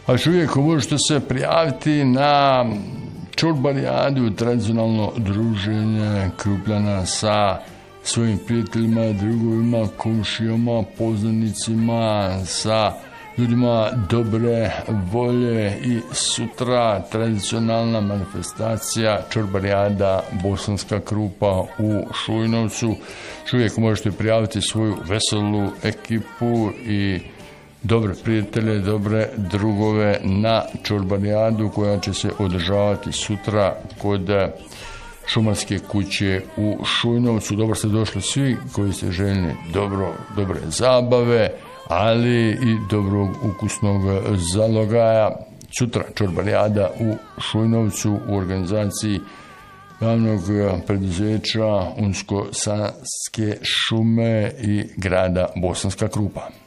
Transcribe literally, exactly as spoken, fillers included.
A još uvijek možete se prijaviti na Čorbarijadu, tradicionalno druženje Krupljana sa svojim prijateljima, drugovima, komšijama, poznanicima, sa ljudima dobre volje i sutra tradicionalna manifestacija Čorbarijada Bosanska Krupa u Šujnovcu. Čovjek možete prijaviti svoju veselu ekipu i dobre prijatelje, dobre drugove na Čorbarijadu koja će se održavati sutra kod Šumarske kuće u Šujnovcu. Dobro ste došli svi koji ste željni dobro, dobre zabave, ali i dobrog ukusnog zalogaja. Sutra Čorbarijada u Šujnovcu u organizaciji javnog preduzeća Unsko-Sanske šume i grada Bosanska Krupa.